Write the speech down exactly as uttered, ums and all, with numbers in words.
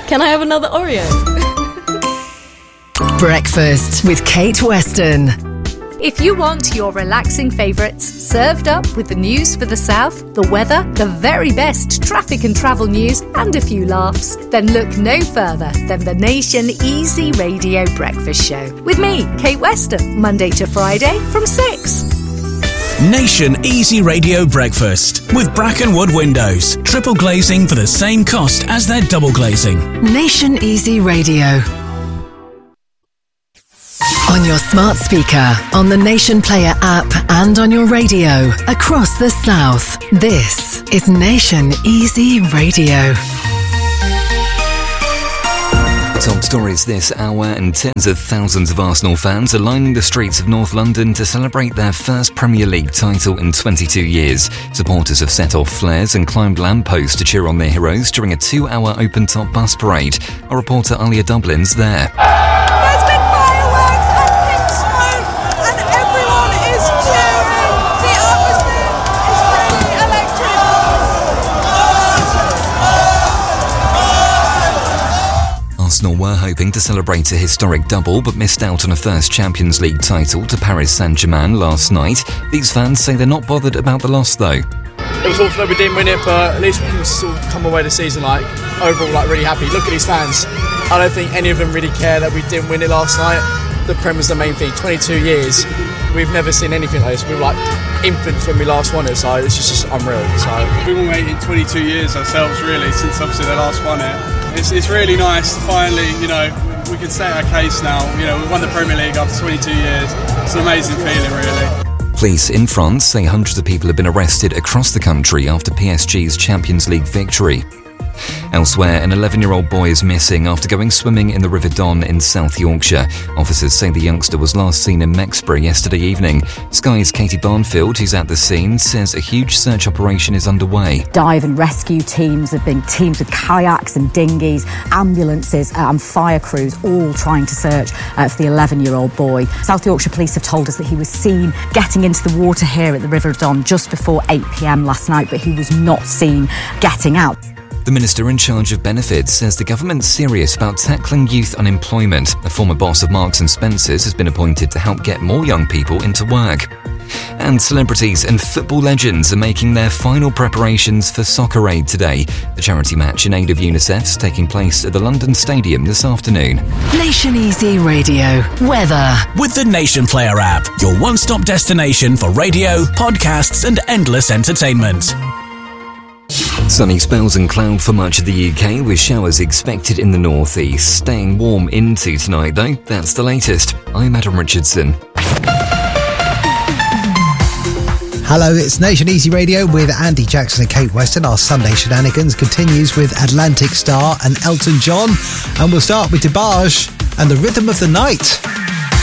Can I have another Oreo? Breakfast with Kate Weston. If you want your relaxing favourites served up with the news for the south, the weather, the very best traffic and travel news, and a few laughs, then look no further than the Nation Easy Radio Breakfast Show. With me, Kate Weston, Monday to Friday from six. Nation Easy Radio Breakfast with Brackenwood Windows. Triple glazing for the same cost as their double glazing. Nation Easy Radio. On your smart speaker, on the Nation Player app, and on your radio across the south. This is Nation Easy Radio. Top stories this hour, and tens of thousands of Arsenal fans are lining the streets of North London to celebrate their first Premier League title in twenty-two years. Supporters have set off flares and climbed lampposts to cheer on their heroes during a two-hour open-top bus parade. Our reporter Alia Dublin's there. There's been fireworks and pink smoke, and everyone is cheering. The atmosphere is really electric. Arsenal were hoping to celebrate a historic double, but missed out on a first Champions League title to Paris Saint-Germain last night. These fans say they're not bothered about the loss, though. It was awful that we didn't win it, but at least we can sort of come away the season like overall like really happy. Look at these fans. I don't think any of them really care that we didn't win it last night. The Prem was the main thing. twenty-two years, we've never seen anything like this. We were like infants when we last won it, so it's just unreal. So we've been waiting twenty-two years ourselves, really, since obviously they last won it. It's, it's really nice to finally, you know, we can state our case now. You know, we've won the Premier League after twenty-two years. It's an amazing feeling, really. Police in France say hundreds of people have been arrested across the country after P S G's Champions League victory. Elsewhere, an eleven-year-old boy is missing after going swimming in the River Don in South Yorkshire. Officers say the youngster was last seen in Mexborough yesterday evening. Sky's Katie Barnfield, who's at the scene, says a huge search operation is underway. Dive and rescue teams have been teams with kayaks and dinghies, ambulances uh, and fire crews all trying to search uh, for the eleven-year-old boy. South Yorkshire Police have told us that he was seen getting into the water here at the River Don just before eight p.m. last night, but he was not seen getting out. The Minister in charge of benefits says the government's serious about tackling youth unemployment. A former boss of Marks and Spencer's has been appointed to help get more young people into work. And celebrities and football legends are making their final preparations for Soccer Aid today. The charity match in aid of UNICEF's taking place at the London Stadium this afternoon. Nation Easy Radio. Weather. With the Nation Player app, your one-stop destination for radio, podcasts and endless entertainment. Sunny spells and cloud for much of the U K, with showers expected in the northeast. Staying warm into tonight, though. That's the latest. I'm Adam Richardson. Hello, it's Nation Easy Radio with Andy Jackson and Kate Weston. Our Sunday shenanigans continues with Atlantic Star and Elton John. And we'll start with DeBarge and the Rhythm of the Night.